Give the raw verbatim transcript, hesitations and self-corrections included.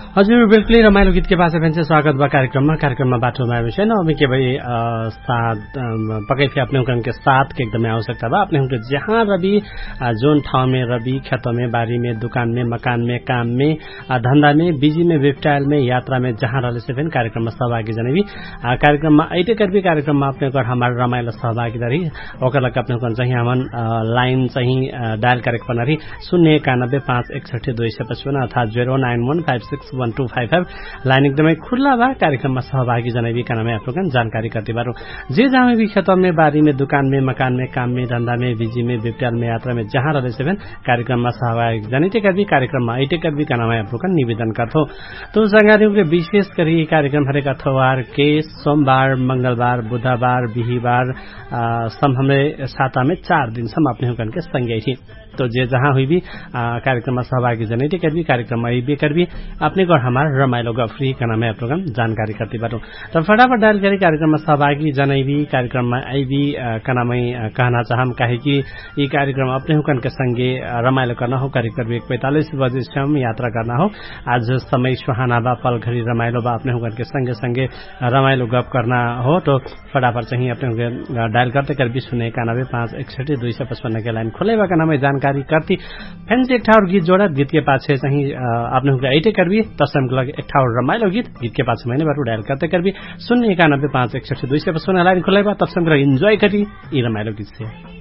हजुर बिल्कुलै रमाइलो गीत के पास फेंसे स्वागत बा कार्यक्रममा कार्यक्रममा बाटो में विषय न अभी के भाई साथ पकै थे अपने उनके साथ के एकदम आवश्यकता बा अपने उनके जहाँ रवि जोन ठाव में रवि खेतों में बारी में दुकान में मकान में काम में धंधा में बिजी में वेबटाइल में यात्रा में जहाँ रहे से फिर कार्यक्रम में सहभागी जनेबी कार्यक्रम में ऐटे कर भी कार्यक्रम में अपने हमारे रमाइलो सहभागी रही ओकर लग अपने चाहिए हमन लाइन चाहिए डायल कार्यक्रम रही शून्य इक्यानब्बे पाँच एकसठी दुई सौ पचपन अर्थात जीरो नाइन वन five six one two five five line एकदमै खुला बा कार्यक्रम में सहभागी जनेबी का नाम आप लोग जानकारी करते बारो जे जहाँ भी खेतों में बारी में दुकान में मकान में काम में धंधा में बिजी में वेबटाइल में यात्रा में जहाँ रहे से कार्यक्रम में सहभागी जनित कर भी कार्यक्रम में ऐटे कर भी का नाम आप लोग निवेदन करथो तो संगारियों के विशेष करी कार्यक्रम हरेक अथवार के सोमवार मंगलवार बुधवार बिहिबार हमें साता में चार दिन सम अपने हुकन के संगे थी तो जे जहाँ हुई भी कार्यक्रम में सहभागी जनित कर भी कार्यक्रम में भी कर भी अपने को हमारा रमाइलो गफरी का नाम है आप लोग जानकारी करती बाटो तो फटाफट डायल करी कार्यक्रम में सहभागी जनाई भी कार्यक्रम में आई भी का नाम कहना चाहम काहे कि ये कार्यक्रम अपने हुकन के संगे रमाइलो करना हो करीब करीब एक पैंतालीस बजे से हम यात्रा करना हो आज समय सुहाना बा पल घड़ी रमाइलो बा अपने हुकन के संगे संगे रमाइलो गप करना हो तो फटाफट चाहिए अपने डायल करते कर भी सुने इक्यानब्बे पाँच एकसठी दुई सौ पचपन के लाइन खुलेबा का नाम जानकारी करती फैंस एक ठाउर गीत जोड़ा गीत के पाछे चाहिए आपने ऐटे कर भी तस्म लगे एक ठाउर रमाइलो गीत गीत के पाछे मैंने बार डायल करते कर भी शून्य इक्यानब्बे पाँच एकसठी दुई सौ पचपन लाइन खुलेबा तब इन्जॉय करी ये रमाइलो गीत से